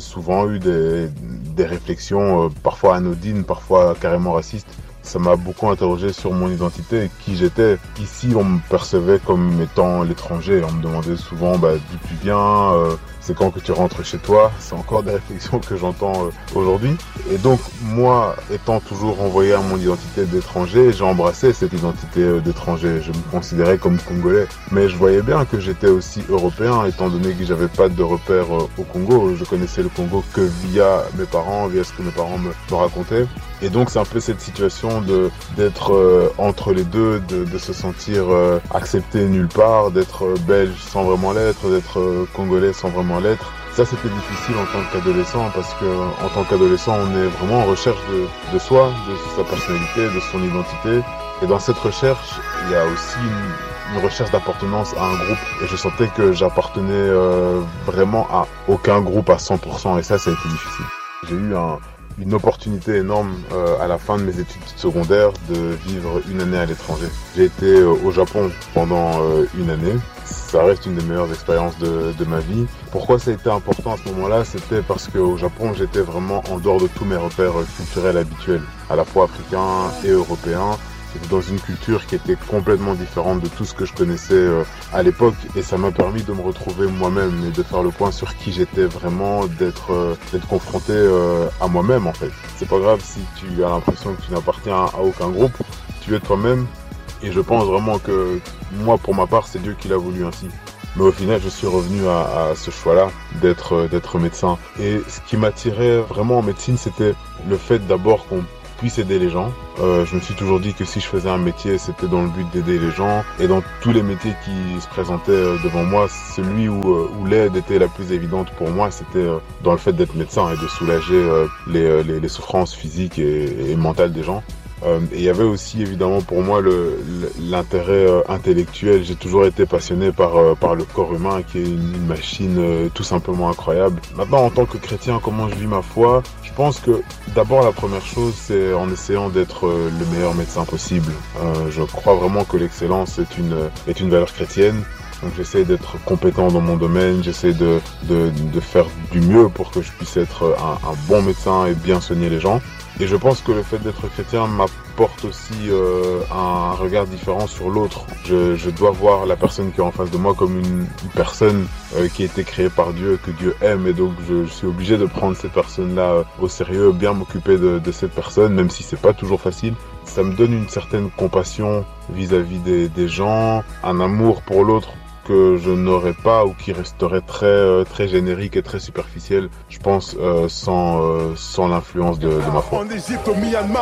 souvent eu des réflexions parfois anodines, parfois carrément racistes. Ça m'a beaucoup interrogé sur mon identité et qui j'étais. Ici, on me percevait comme étant l'étranger. On me demandait souvent d'où tu viens, c'est quand que tu rentres chez toi. C'est encore des réflexions que j'entends aujourd'hui. Et donc, moi, étant toujours renvoyé à mon identité d'étranger, j'ai embrassé cette identité d'étranger. Je me considérais comme congolais. Mais je voyais bien que j'étais aussi européen, étant donné que j'avais pas de repères au Congo. Je connaissais le Congo que via mes parents, via ce que mes parents me racontaient. Et donc c'est un peu cette situation d'être entre les deux, de se sentir accepté nulle part, d'être belge sans vraiment l'être, d'être congolais sans vraiment l'être. Ça c'était difficile en tant qu'adolescent parce que en tant qu'adolescent on est vraiment en recherche de soi, de sa personnalité, de son identité. Et dans cette recherche il y a aussi une recherche d'appartenance à un groupe. Et je sentais que j'appartenais vraiment à aucun groupe à 100%. Et ça a été difficile. J'ai eu une opportunité énorme à la fin de mes études secondaires de vivre une année à l'étranger. J'ai été au Japon pendant une année. Ça reste une des meilleures expériences de ma vie. Pourquoi ça a été important à ce moment-là? C'était parce qu'au Japon, j'étais vraiment en dehors de tous mes repères culturels habituels, à la fois africains et européens. J'étais dans une culture qui était complètement différente de tout ce que je connaissais à l'époque et ça m'a permis de me retrouver moi-même et de faire le point sur qui j'étais vraiment, d'être confronté à moi-même en fait. C'est pas grave si tu as l'impression que tu n'appartiens à aucun groupe, tu es toi-même et je pense vraiment que moi pour ma part c'est Dieu qui l'a voulu ainsi. Mais au final, je suis revenu à ce choix-là d'être médecin. Et ce qui m'attirait vraiment en médecine, c'était le fait d'abord qu'on puisse aider les gens. Je me suis toujours dit que si je faisais un métier, c'était dans le but d'aider les gens. Et dans tous les métiers qui se présentaient devant moi, celui où l'aide était la plus évidente pour moi, c'était dans le fait d'être médecin et de soulager les souffrances physiques et mentales des gens. Et il y avait aussi évidemment pour moi l'intérêt intellectuel. J'ai toujours été passionné par le corps humain qui est une machine tout simplement incroyable. Maintenant en tant que chrétien, comment je vis ma foi? Je pense que d'abord la première chose c'est en essayant d'être le meilleur médecin possible. Je crois vraiment que l'excellence est une valeur chrétienne. Donc j'essaie d'être compétent dans mon domaine, j'essaie de faire du mieux pour que je puisse être un bon médecin et bien soigner les gens. Et je pense que le fait d'être chrétien m'apporte aussi un regard différent sur l'autre. Je dois voir la personne qui est en face de moi comme une personne qui a été créée par Dieu, que Dieu aime. Et donc je suis obligé de prendre cette personne-là au sérieux, bien m'occuper de cette personne, même si c'est pas toujours facile. Ça me donne une certaine compassion vis-à-vis des gens, un amour pour l'autre que je n'aurais pas ou qui resterait très générique et très superficiel, je pense, sans l'influence de ma foi.